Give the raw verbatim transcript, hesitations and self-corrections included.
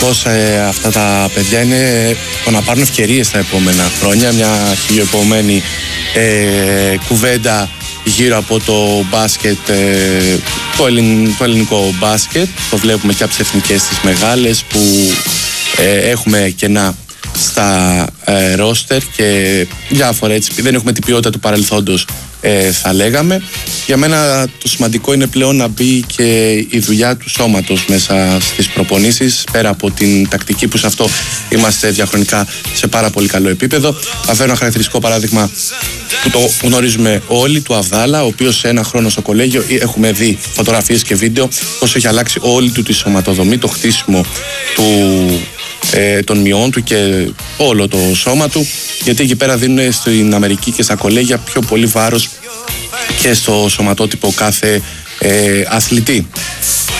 πως ε, αυτά τα παιδιά είναι το να πάρουν ευκαιρίες τα επόμενα χρόνια, μια χιλιοεπόμενη ε, κουβέντα γύρω από το μπάσκετ, ε, το, ελλην, το ελληνικό μπάσκετ. Το βλέπουμε και από τις εθνικές τις μεγάλες που ε, έχουμε κενά στα ε, ρόστερ και διάφορα έτσι, δεν έχουμε την ποιότητα του παρελθόντος, ε, θα λέγαμε. Για μένα το σημαντικό είναι πλέον να μπει και η δουλειά του σώματος μέσα στις προπονήσεις, πέρα από την τακτική που σε αυτό είμαστε διαχρονικά σε πάρα πολύ καλό επίπεδο. Θα φέρω ένα χαρακτηριστικό παράδειγμα που το γνωρίζουμε όλοι, του Αβδάλα, ο οποίος σε ένα χρόνο στο κολέγιο έχουμε δει φωτογραφίες και βίντεο πώς έχει αλλάξει όλη του τη σωματοδομή, το χτίσιμο του, ε, των μειών του και όλο το σώμα του, γιατί εκεί πέρα δίνουν στην Αμερική και στα κολέγια πιο πολύ βάρος και στο σωματότυπο κάθε ε, αθλητή.